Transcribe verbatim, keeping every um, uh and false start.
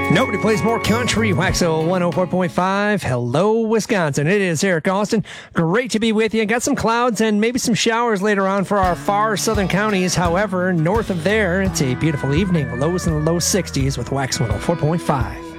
Nobody plays more country. Waxo one oh four point five. Hello, Wisconsin. It is Eric Austin. Great to be with you. Got some clouds and maybe some showers later on for our far southern counties. However, north of there, it's a beautiful evening. Lows in the low sixties with Wax one oh four point five.